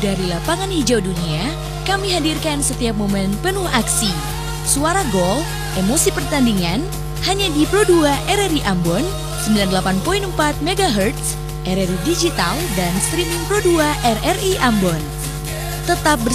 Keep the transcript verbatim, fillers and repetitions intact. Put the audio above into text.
Dari lapangan hijau dunia, kami hadirkan setiap momen penuh aksi. Suara gol, emosi pertandingan, hanya di Pro dua R R I Ambon, sembilan puluh delapan koma empat megahertz, R R I Digital, dan streaming Pro dua R R I Ambon. Tetap bersama